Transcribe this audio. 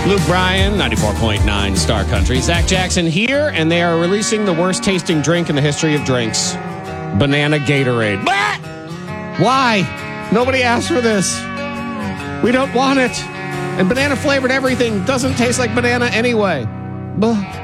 Luke Bryan, 94.9 Star Country. Zach Jackson here, and they are releasing the worst tasting drink in the history of drinks. Banana Gatorade. Bah! Why? Nobody asked for this. We don't want it. And banana flavored everything doesn't taste like banana anyway. Bah.